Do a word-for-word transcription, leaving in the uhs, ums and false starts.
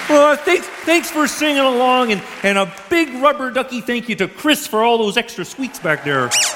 Well, thanks, thanks for singing along, and, and a big rubber ducky thank you to Chris for all those extra squeaks back there.